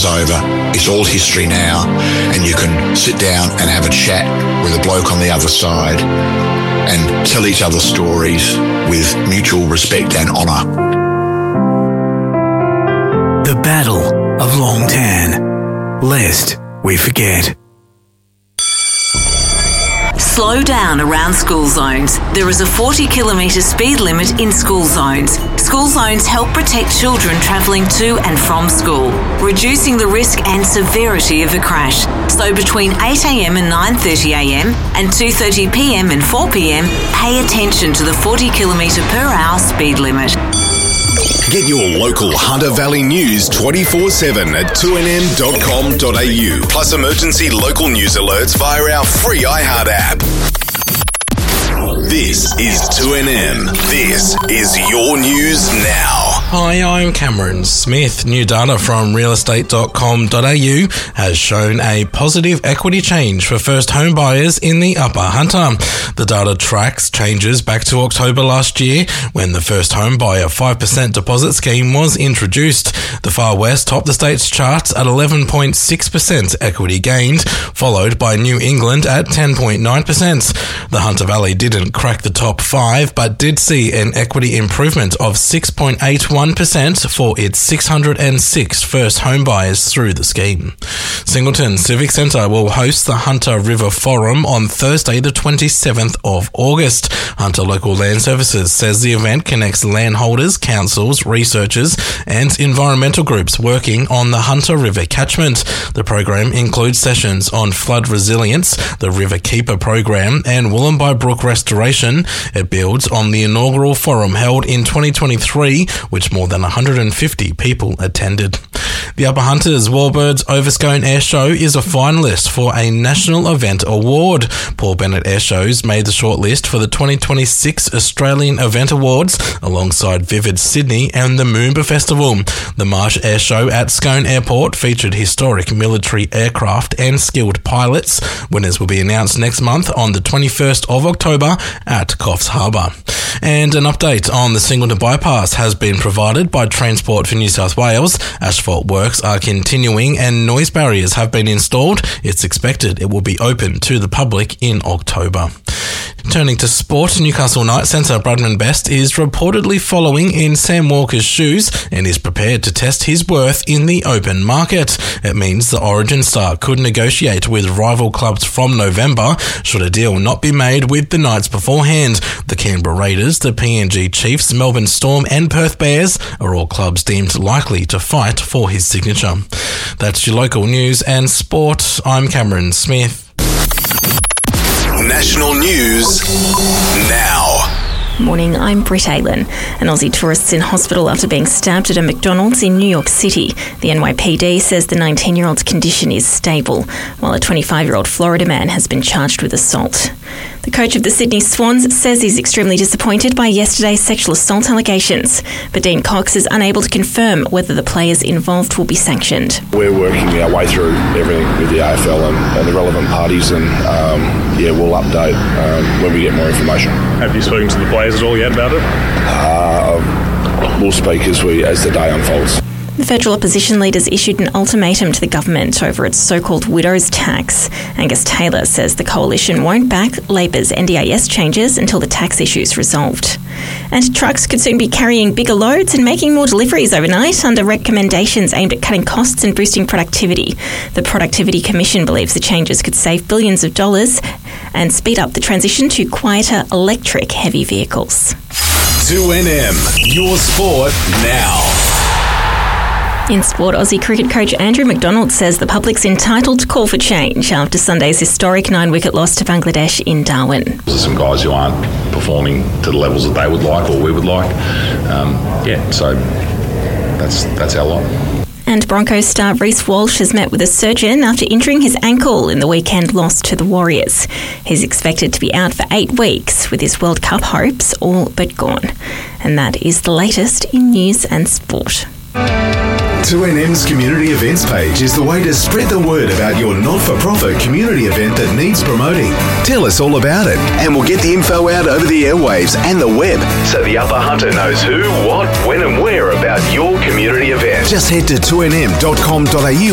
is over. It's all history now, and you can sit down and have a chat with a bloke on the other side and tell each other stories with mutual respect and honour. The Battle of Long Tan. Lest we forget. Slow down around school zones. There is a 40-kilometre speed limit in school zones. School zones help protect children travelling to and from school, reducing the risk and severity of a crash. So between 8am and 9:30am and 2:30pm and 4pm, pay attention to the 40km/h speed limit. Get your local Hunter Valley news 24/7 at 2nm.com.au. Plus emergency local news alerts via our free iHeart app. This is 2NM. This is your news now. Hi, I'm Cameron Smith. New data from realestate.com.au has shown a positive equity change for first home buyers in the Upper Hunter. The data tracks changes back to October last year when the first home buyer 5% deposit scheme was introduced. The Far West topped the state's charts at 11.6% equity gained, followed by New England at 10.9%. The Hunter Valley didn't crack the top 5, but did see an equity improvement of 6.81% for its 606 first home buyers through the scheme. Singleton Civic Centre will host the Hunter River Forum on Thursday the 27th of August. Hunter Local Land Services says the event connects landholders, councils, researchers and environmental groups working on the Hunter River catchment. The program includes sessions on flood resilience, the River Keeper program and Wollumbi Brook restoration. It builds on the inaugural forum held in 2023, which more than 150 people attended. The Upper Hunters Warbirds Over Scone Air Show is a finalist for a National Event Award. Paul Bennett Air Shows made the shortlist for the 2026 Australian Event Awards alongside Vivid Sydney and the Moomba Festival. The Marsh Air Show at Scone Airport featured historic military aircraft and skilled pilots. Winners will be announced next month on the 21st of October at Coffs Harbour. And an update on the Singleton Bypass has been provided by Transport for New South Wales. Asphalt works are continuing and noise barriers have been installed. It's expected it will be open to the public in October. Turning to sport, Newcastle Knights centre Bradman Best is reportedly following in Sam Walker's shoes and is prepared to test his worth in the open market. It means the Origin star could negotiate with rival clubs from November should a deal not be made with the Knights beforehand. The Canberra Raiders, the PNG Chiefs, Melbourne Storm and Perth Bears are all clubs deemed likely to fight for his signature. That's your local news and sport. I'm Cameron Smith. National news now. Morning, I'm Britt Aylin. An Aussie tourist's in hospital after being stabbed at a McDonald's in New York City. The NYPD says the 19-year-old's condition is stable, while a 25-year-old Florida man has been charged with assault. The coach of the Sydney Swans says he's extremely disappointed by yesterday's sexual assault allegations, but Dean Cox is unable to confirm whether the players involved will be sanctioned. We're working our way through everything with the AFL and the relevant parties, and we'll update when we get more information. Have you spoken to the players at all yet about it? We'll speak as the day unfolds. The federal opposition leaders issued an ultimatum to the government over its so-called widow's tax. Angus Taylor says the coalition won't back Labor's NDIS changes until the tax issue's resolved. And trucks could soon be carrying bigger loads and making more deliveries overnight under recommendations aimed at cutting costs and boosting productivity. The Productivity Commission believes the changes could save billions of dollars and speed up the transition to quieter electric heavy vehicles. 2NM, your sport now. In sport, Aussie cricket coach Andrew McDonald says the public's entitled to call for change after Sunday's historic 9-wicket loss to Bangladesh in Darwin. There's some guys who aren't performing to the levels that they would like or we would like. So that's our lot. And Broncos star Reece Walsh has met with a surgeon after injuring his ankle in the weekend loss to the Warriors. He's expected to be out for 8 weeks, with his World Cup hopes all but gone. And that is the latest in news and sport. 2NM's community events page is the way to spread the word about your not-for-profit community event that needs promoting. Tell us all about it and we'll get the info out over the airwaves and the web so the Upper Hunter knows who, what, when and where about your community event. Just head to 2nm.com.au